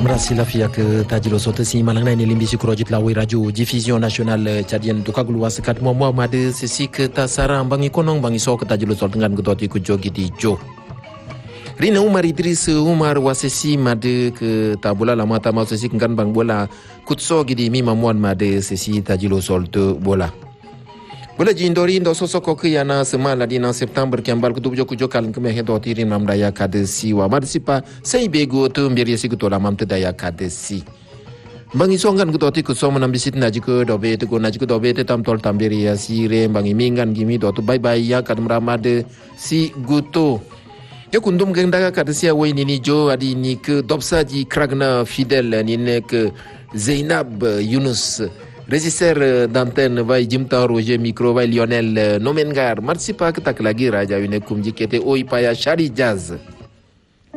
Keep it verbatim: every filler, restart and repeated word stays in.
Merci la fia que tajilo sote si malangna ni limbi sikrojit la wi radio diffusion nationale tchadienne to kaglu was kat mo mo made sisi ke tasara bangi konong bangi sok tajilo sote ngan gdoti ku jogi di jo Rina Umar Idris Umar wasesi made ke tabula la mata ma sisi ngan bang bola kutso gidi mi mamwan made sisi tajilo sote bola Bola jindori ndo sosoko ke yana semala di na September kiambal kutu jo kujo kal keme hedo tirin namdaya kadesi wa madsipa sei bego to mbiri sikuto la mamte daya kadesi bangi songan kuto ti ku somo nambisit na jiko dobe te ko na jiko dobe te tam tol tambiri ya sire bangi mingan gimi do to bye bye ya kadam ramade si guto ya kundum gendaga kadesi ya ni ni jo adi ni ke dobsa ji kragna fidel ni ne ke Zainab Yunus Régisseur d'antenne vai Jimta Roger micro vai Lionel Nomengar Marsipa que tak lagi raja une kumji kete oi paya Shari Jazz